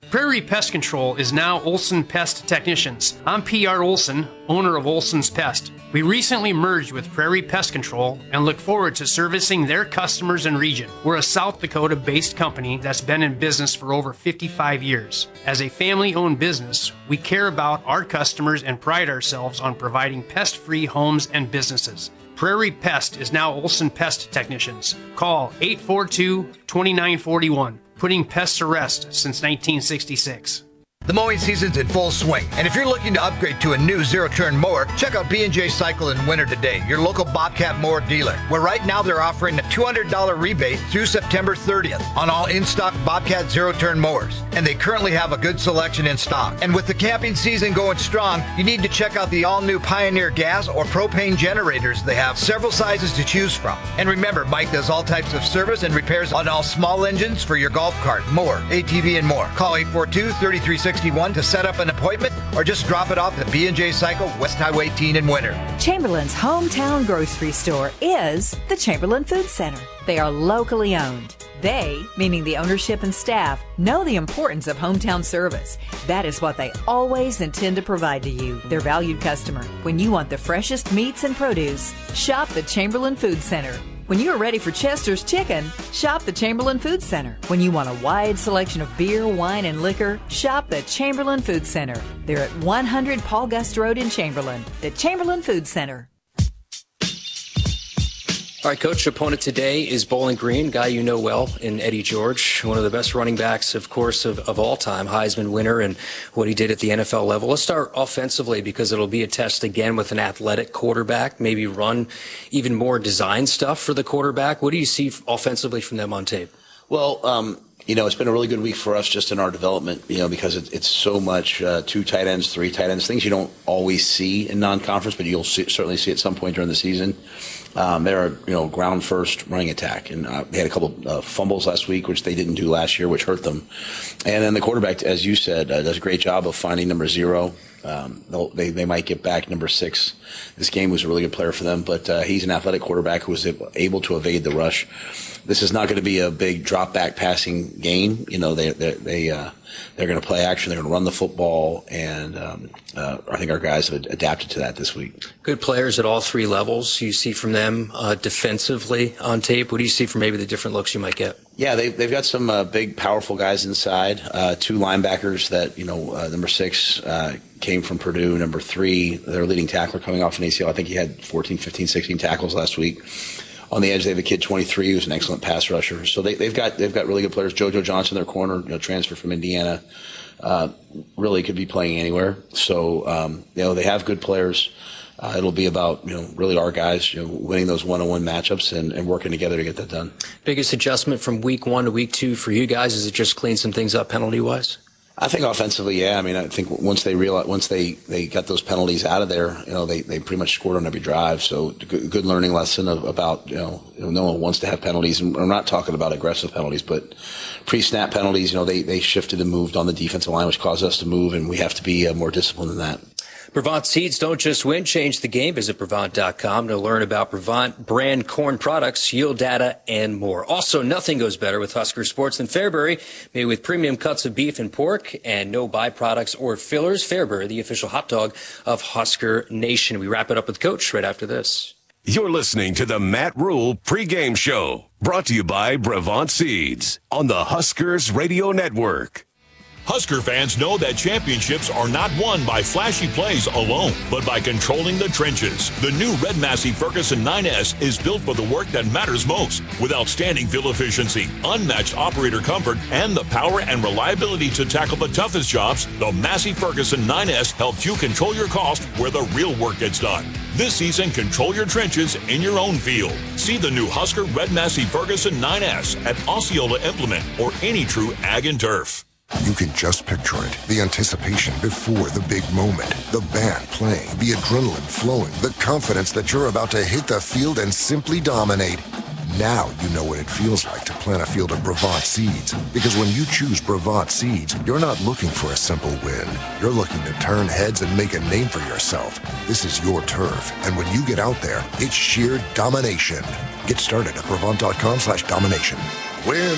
Prairie Pest Control is now Olson Pest Technicians. I'm P.R. Olson, owner of Olson's Pest. We recently merged with Prairie Pest Control and look forward to servicing their customers and region. We're a South Dakota-based company that's been in business for over 55 years. As a family-owned business, we care about our customers and pride ourselves on providing pest-free homes and businesses. Prairie Pest is now Olson Pest Technicians. Call 842-2941. Putting pests to rest since 1966. The mowing season's in full swing, and if you're looking to upgrade to a new zero-turn mower, check out B&J Cycle in Winter today, your local Bobcat mower dealer, where right now they're offering a $200 rebate through September 30th on all in-stock Bobcat zero-turn mowers, and they currently have a good selection in stock. And with the camping season going strong, you need to check out the all-new Pioneer gas or propane generators. They have several sizes to choose from. And remember, Mike does all types of service and repairs on all small engines for your golf cart, mower, ATV, and more. Call 842-3361 to set up an appointment, or just drop it off at B&J Cycle, West Highway 18 in Winter. Chamberlain's hometown grocery store is the Chamberlain Food Center. They are locally owned. They, meaning the ownership and staff, know the importance of hometown service. That is what they always intend to provide to you, their valued customer. When you want the freshest meats and produce, shop the Chamberlain Food Center. When you are ready for Chester's Chicken, shop the Chamberlain Food Center. When you want a wide selection of beer, wine, and liquor, shop the Chamberlain Food Center. They're at 100 Paul Gust Road in Chamberlain. The Chamberlain Food Center. All right, Coach, opponent today is Bowling Green, guy you know well in Eddie George, one of the best running backs, of course, of all time, Heisman winner, and what he did at the NFL level. Let's start offensively because it'll be a test again with an athletic quarterback, maybe run even more design stuff for the quarterback. What do you see offensively from them on tape? Well, it's been a really good week for us just in our development, because it's so much 2 tight ends, 3 tight ends, things you don't always see in non-conference, but you'll certainly see at some point during the season. They're a ground first running attack, and they had a couple fumbles last week, which they didn't do last year, which hurt them. And then the quarterback, as you said, does a great job of finding number 0. They might get back number 6. This game was a really good player for them, but he's an athletic quarterback who was able to evade the rush. This is not going to be a big drop back passing game. They're going to play action. They're going to run the football, and I think our guys have adapted to that this week. Good players at all 3 levels. You see from them defensively on tape. What do you see from maybe the different looks you might get? Yeah, they've got some big, powerful guys inside. 2 linebackers that number 6 came from Purdue. Number 3, their leading tackler coming off an ACL. I think he had 14, 15, 16 tackles last week. On the edge, they have a kid 23 who's an excellent pass rusher. So they've got really good players. JoJo Johnson, their corner, transfer from Indiana, really could be playing anywhere. So they have good players. It'll be about really our guys winning those one-on-one matchups and working together to get that done. Biggest adjustment from week 1 to week 2 for you guys, is it just clean some things up penalty wise? I think offensively, yeah. I mean, I think once they got those penalties out of there, they pretty much scored on every drive. So good learning lesson about no one wants to have penalties, and we're not talking about aggressive penalties, but pre-snap penalties. They shifted and moved on the defensive line, which caused us to move, and we have to be more disciplined than that. Brevant seeds don't just win, change the game. Visit Brevant.com to learn about Brevant brand corn products, yield data, and more. Also, nothing goes better with Husker Sports than Fairbury, made with premium cuts of beef and pork and no byproducts or fillers. Fairbury, the official hot dog of Husker Nation. We wrap it up with Coach right after this. You're listening to the Matt Rule pregame show, brought to you by Brevant Seeds on the Huskers Radio Network. Husker fans know that championships are not won by flashy plays alone, but by controlling the trenches. The new Red Massey Ferguson 9S is built for the work that matters most, with outstanding fuel efficiency, unmatched operator comfort, and the power and reliability to tackle the toughest jobs. The Massey Ferguson 9S helps you control your cost where the real work gets done. This season, control your trenches in your own field. See the new Husker Red Massey Ferguson 9S at Osceola Implement or any true Ag and Turf. You can just picture it. The anticipation before the big moment. The band playing, the adrenaline flowing, the confidence that you're about to hit the field and simply dominate. Now you know what it feels like to plant a field of Brevant seeds. Because when you choose Brevant seeds, you're not looking for a simple win. You're looking to turn heads and make a name for yourself. This is your turf. And when you get out there, it's sheer domination. Get started at Brevant.com/domination. Win